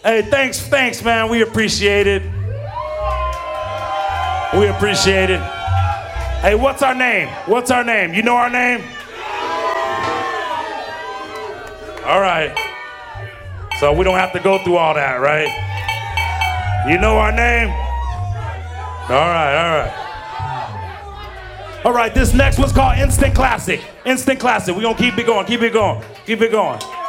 Hey, thanks, man. We appreciate it. We appreciate it. Hey, what's our name? What's our name? You know our name? All right. So we don't have to go through all that, right? You know our name? All right. All right, this next one's called Instant Classic. Instant Classic. We're going to keep it going.